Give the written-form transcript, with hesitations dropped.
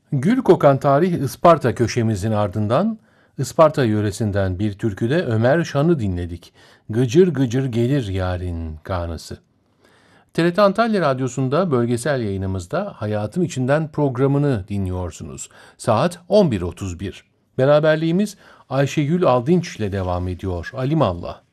Gül kokan tarih Isparta köşemizin ardından Isparta yöresinden bir türküde Ömer Şan'ı dinledik. Gıcır gıcır gelir yarın kanısı. TRT Antalya Radyosu'nda bölgesel yayınımızda Hayatın İçinden programını dinliyorsunuz. Saat 11.31. Beraberliğimiz Ayşegül Aldinç ile devam ediyor. Alimallah.